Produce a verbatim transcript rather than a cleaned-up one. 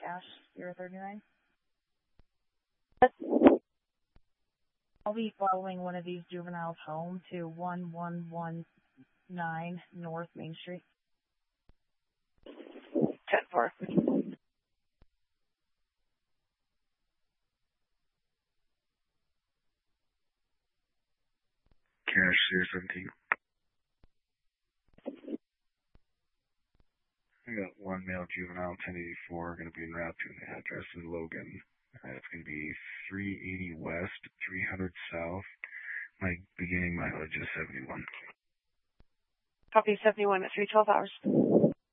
Cash, zero thirty-nine. Yes. I'll be following one of these juveniles home to one one one nine North Main Street. ten four. Cash, zero seventeen. I got one male juvenile, ten eighty-four, going to be en route to an address in Logan. Uh, it's going to be three eighty West, three hundred South. My beginning mileage is seventy-one. Copy seventy-one at three twelve hours.